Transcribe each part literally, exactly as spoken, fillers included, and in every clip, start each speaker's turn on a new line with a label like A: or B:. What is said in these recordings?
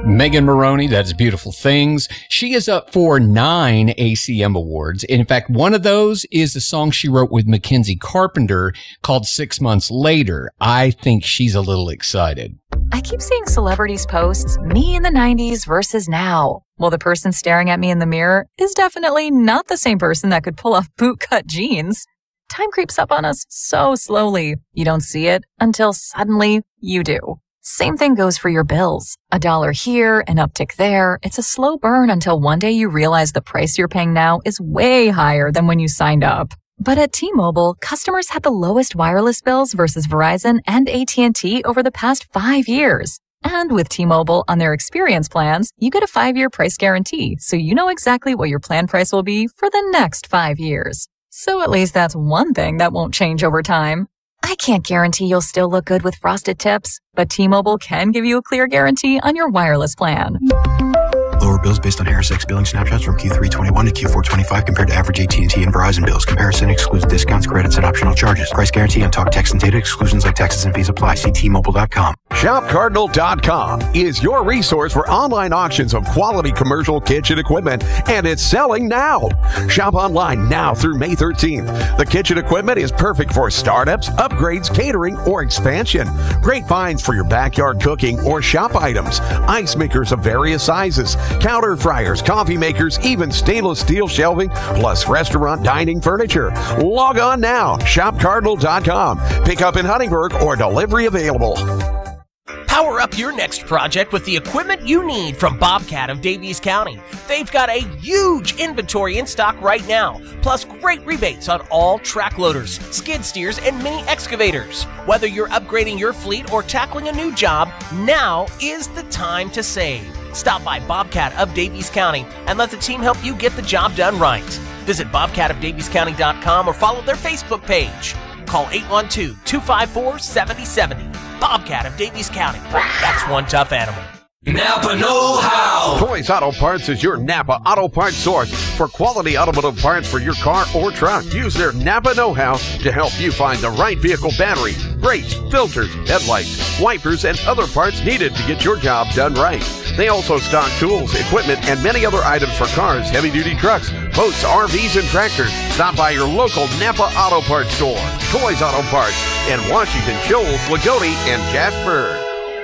A: Megan Moroney, that is Beautiful Things. She is up for nine A C M awards. In fact, one of those is a song she wrote with Mackenzie Carpenter called Six Months Later. I think she's a little excited.
B: I keep seeing celebrities posts, me in the nineties versus now. Well, the person staring at me in the mirror is definitely not the same person that could pull off bootcut jeans. Time creeps up on us so slowly. You don't see it until suddenly you do. Same thing goes for your bills. A dollar here, an uptick there. It's a slow burn until one day you realize the price you're paying now is way higher than when you signed up. But at T-Mobile, customers had the lowest wireless bills versus Verizon and A T and T over the past five years. And with T-Mobile on their experience plans, you get a five-year price guarantee, so you know exactly what your plan price will be for the next five years. So at least that's one thing that won't change over time. I can't guarantee you'll still look good with frosted tips, but T-Mobile can give you a clear guarantee on your wireless plan.
C: Lower bills based on Harris X billing snapshots from Q three twenty-one to Q four twenty-five compared to average A T and T and Verizon bills. Comparison excludes discounts, credits, and optional charges. Price guarantee on talk, text, and data exclusions like taxes and fees apply. See T Mobile dot com.
D: Shop Cardinal dot com is your resource for online auctions of quality commercial kitchen equipment, and it's selling now. Shop online now through May thirteenth. The kitchen equipment is perfect for startups, upgrades, catering, or expansion. Great finds for your backyard cooking or shop items. Ice makers of various sizes, counter fryers, coffee makers, even stainless steel shelving, plus restaurant dining furniture. Log on now. Shop Cardinal dot com. Pick up in Huntingburg or delivery available.
E: Power up your next project with the equipment you need from Bobcat of Daviess County. They've got a huge inventory in stock right now, plus great rebates on all track loaders, skid steers, and mini excavators. Whether you're upgrading your fleet or tackling a new job, now is the time to save. Stop by Bobcat of Daviess County and let the team help you get the job done right. Visit bobcat of daviess county dot com or follow their Facebook page. Call eight one two, two five four, seven zero seven zero. Bobcat of Daviess County. That's one tough animal.
F: Napa Know-How.
D: Toys Auto Parts is your Napa Auto Parts source for quality automotive parts for your car or truck. Use their Napa Know-How to help you find the right vehicle battery, brakes, filters, headlights, wipers, and other parts needed to get your job done right. They also stock tools, equipment, and many other items for cars, heavy-duty trucks, boats, R Vs, and tractors. Stop by your local Napa Auto Parts store. Toys Auto Parts in Washington, Shoals, Lagodi, and Jasper.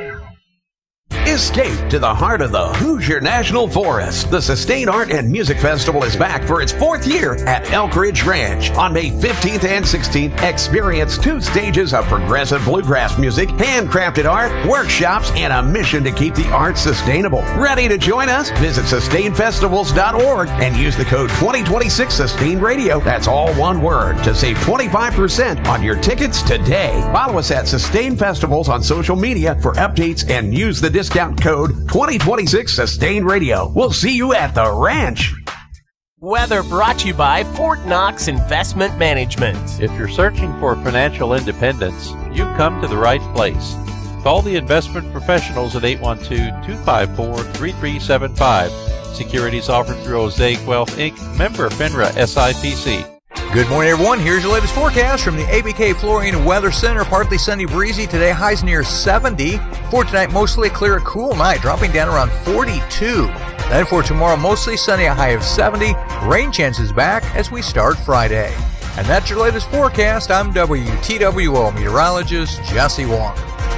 D: Escape to the heart of the Hoosier National Forest. The Sustained Art and Music Festival is back for its fourth year at Elk Ridge Ranch. On May fifteenth and sixteenth, experience two stages of progressive bluegrass music, handcrafted art, workshops, and a mission to keep the arts sustainable. Ready to join us? Visit sustain festivals dot org and use the code twenty twenty-six Sustain Radio. That's all one word to save twenty-five percent on your tickets today. Follow us at Sustain Festivals on social media for updates and use the discount code twenty twenty-six Sustain Radio. We'll see you at the ranch.
E: Weather brought to you by Fort Knox Investment Management.
G: If you're searching for financial independence, you've come to the right place. Call the investment professionals at eight one two, two five four, three three seven five. Securities offered through Osaic Wealth, Incorporated, member FINRA S I P C.
H: Good morning, everyone. Here's your latest forecast from the A B K Flooring and Weather Center. Partly sunny, breezy. Today, highs near seventy. For tonight, mostly a clear, cool night, dropping down around forty-two. Then for tomorrow, mostly sunny, a high of seventy. Rain chances back as we start Friday. And that's your latest forecast. I'm W T W O meteorologist Jesse Wong.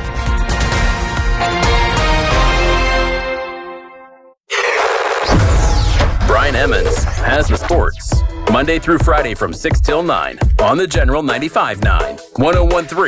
I: Brian Emmons has the sports. Monday through Friday from six till nine on the General ninety-five point nine, one oh one point three.